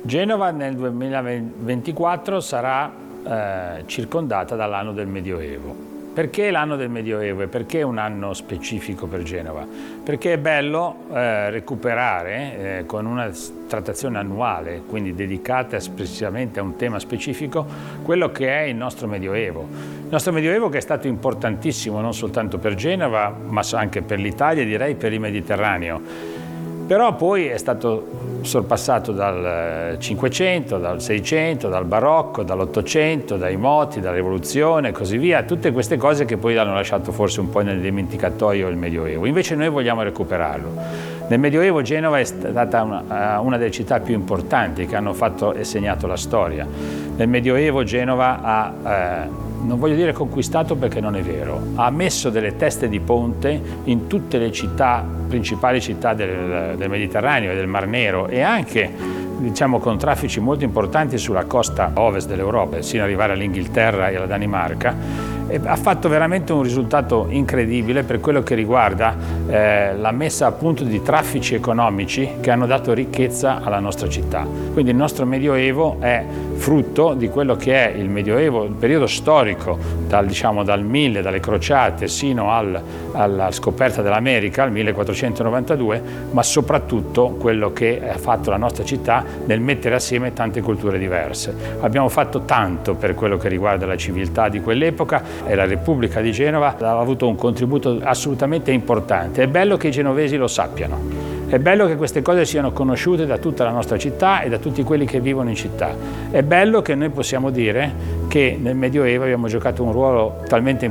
Genova nel 2024 sarà circondata dall'anno del Medioevo. Perché l'anno del Medioevo e perché un anno specifico per Genova? Perché è bello recuperare con una trattazione annuale, quindi dedicata espressivamente a un tema specifico, quello che è il nostro Medioevo. Il nostro Medioevo che è stato importantissimo non soltanto per Genova, ma anche per l'Italia e direi per il Mediterraneo. Però poi è stato sorpassato dal Cinquecento, dal Seicento, dal Barocco, dall'Ottocento, dai moti, dalla Rivoluzione e così via, tutte queste cose che poi hanno lasciato forse un po' nel dimenticatoio il Medioevo. Invece noi vogliamo recuperarlo. Nel Medioevo Genova è stata una delle città più importanti che hanno fatto e segnato la storia. Nel Medioevo Genova ha non voglio dire conquistato perché non è vero, ha messo delle teste di ponte in tutte le principali città del Mediterraneo e del Mar Nero e anche diciamo con traffici molto importanti sulla costa ovest dell'Europa, sino ad arrivare all'Inghilterra e alla Danimarca. E ha fatto veramente un risultato incredibile per quello che riguarda la messa a punto di traffici economici che hanno dato ricchezza alla nostra città. Quindi il nostro Medioevo è frutto di quello che è il Medioevo, il periodo storico dal 1000, dalle crociate sino alla scoperta dell'America, il 1492, ma soprattutto quello che ha fatto la nostra città nel mettere assieme tante culture diverse. Abbiamo fatto tanto per quello che riguarda la civiltà di quell'epoca e la Repubblica di Genova ha avuto un contributo assolutamente importante. È bello che i genovesi lo sappiano. È bello che queste cose siano conosciute da tutta la nostra città e da tutti quelli che vivono in città. È bello che noi possiamo dire che nel Medioevo abbiamo giocato un ruolo talmente